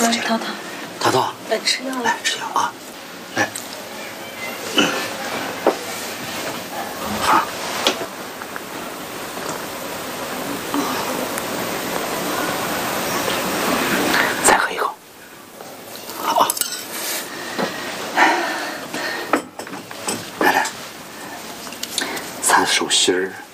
来，淘淘， 淘淘， 来吃药了， 来吃药啊，来，好，再喝一口，好，来来，擦手心儿。